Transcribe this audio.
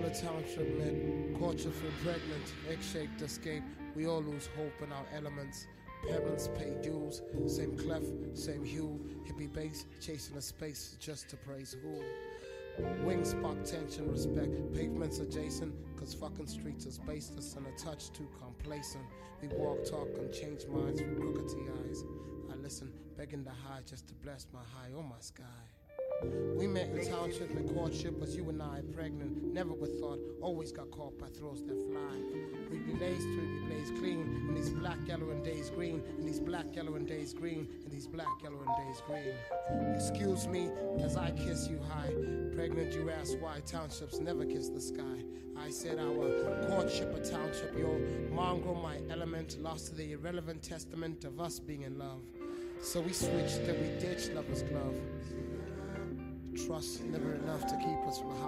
a township met, courtship impregnant, egg-shaped escape. We all lose hope in our elements. Parents pay dues, same clef, same hue. Hippie bass, chasing a space just to praise who. Wings spark tension, respect, pavements adjacent, cause fucking streets is baseless and a touch too complacent. We walk, talk, and change minds with crookedy eyes. I listen, begging to high just to bless my high or my sky. We met in township and courtship was you and I pregnant, never with thought, always got caught by throws that fly. We blaze through, we blaze clean, in these black, yellow, and days green, in these black, yellow, and days green, in these black, yellow, and days green. Excuse me as I kiss you high. Pregnant, you ask why townships never kiss the sky. I said our courtship a township, yo. Mongrel, my element, lost to the irrelevant testament of us being in love. So we switched, then we ditched lover's glove. Trust never enough to keep us from how